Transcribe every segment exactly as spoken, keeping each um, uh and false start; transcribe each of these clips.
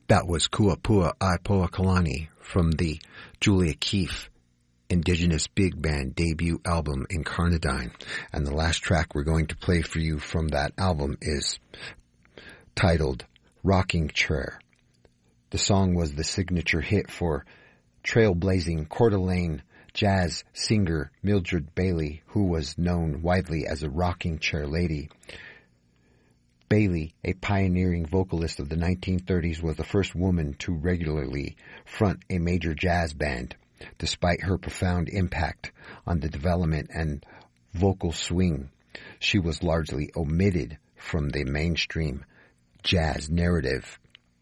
That was Kuapua Aipoa Kalani from the Julia Keefe Indigenous Big Band debut album Incarnadine. And the last track we're going to play for you from that album is titled Rocking Chair. The song was the signature hit for trailblazing Coeur d'Alene jazz singer Mildred Bailey, who was known widely as a rocking chair lady. Bailey, a pioneering vocalist of the nineteen thirties, was the first woman to regularly front a major jazz band. Despite her profound impact on the development and vocal swing, she was largely omitted from the mainstream jazz narrative.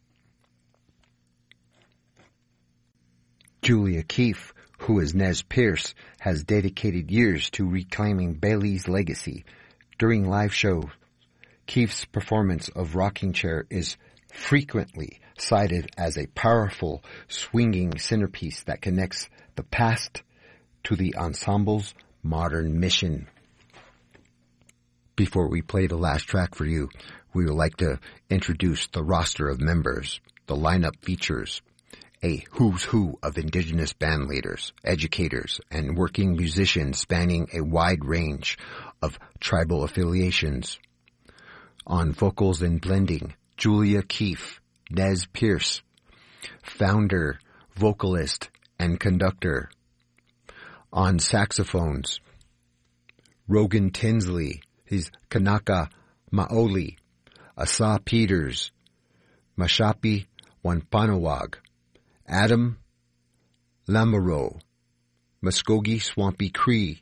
Julia Keefe, who is Nez Perce, has dedicated years to reclaiming Bailey's legacy. During live shows, Keefe's performance of Rocking Chair is frequently cited as a powerful, swinging centerpiece that connects the past to the ensemble's modern mission. Before we play the last track for you, we would like to introduce the roster of members. The lineup features a who's who of Indigenous band leaders, educators, and working musicians spanning a wide range of tribal affiliations. On vocals and blending, Julia Keefe, Nez Perce, founder, vocalist, and conductor. On saxophones, Rogan Tinsley, he's Kanaka Maoli, Asa Peters, Mashapi Wanpanawag, Adam Lamoureux, Muskogee Swampy Cree,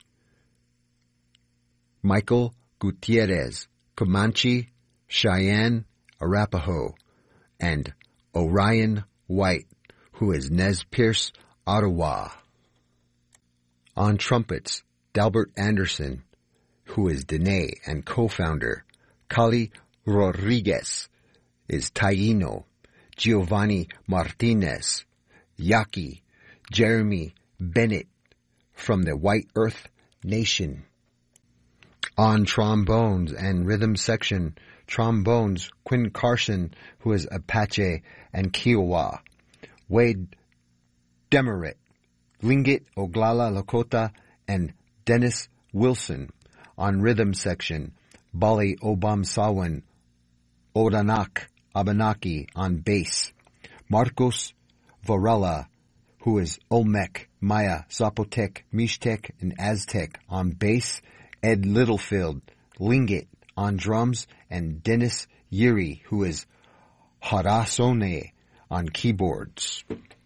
Michael Gutierrez, Comanche, Cheyenne, Arapaho, and Orion White, who is Nez Perce, Ottawa. On trumpets, Delbert Anderson, who is Dene and co-founder. Kali Rodriguez is Taino. Giovanni Martinez, Yaqui, Jeremy Bennett from the White Earth Nation. On trombones and rhythm section, trombones, Quinn Carson, who is Apache and Kiowa. Wade Demerit, Tlingit, Oglala Lakota, and Dennis Wilson. On rhythm section, Bali Obamsawan, Odanak Abenaki on bass. Marcos Varela, who is Olmec, Maya, Zapotec, Mixtec, and Aztec on bass. Ed Littlefield, Tlingit on drums, and Dennis Yeri, who is Haudenosaunee on keyboards.